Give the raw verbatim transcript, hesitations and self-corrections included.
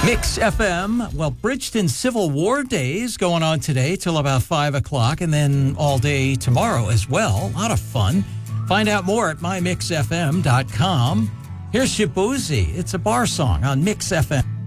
Mix F M. Well, Bridgeton Civil War Days going on today till about five o'clock and then all day tomorrow as well. A lot of fun. Find out more at my mix f m dot com. Here's Shaboozey. It's a bar song on Mix F M.